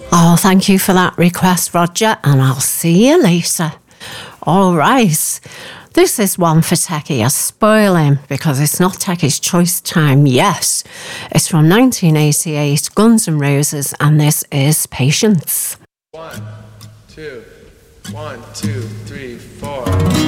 Oh, thank you for that request, Roger, and I'll see you later. All right. This is one for Techie. I spoil him because it's not Techie's choice time yet. It's from 1988, Guns N' Roses, and this is Patience. 1, 2, 1, 2, 3, 4.